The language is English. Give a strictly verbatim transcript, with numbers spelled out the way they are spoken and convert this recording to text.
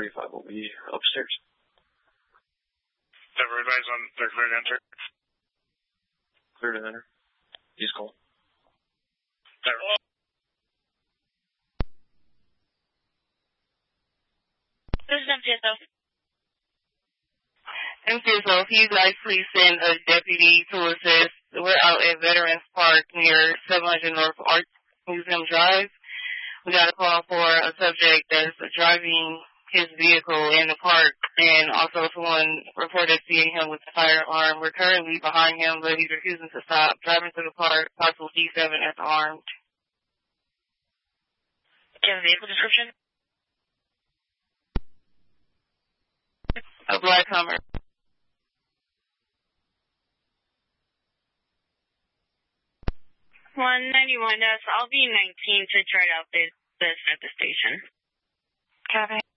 thirty-five will be upstairs. Everybody's on, they're clear to enter. Clear to enter. He's cool. There. This is M C S O. M C S O, if you guys please send a deputy to assist. We're out at Veterans Park near seven hundred North Art Museum Drive. We got a call for a subject that's driving his vehicle in the park, and also someone reported seeing him with a firearm. We're currently behind him, but he's refusing to stop. Driving through the park, possible D seven that's armed. Do you have a vehicle description? A black Hummer. one ninety-one, uh, so I'll be nineteen to try to update this at the station. Copy.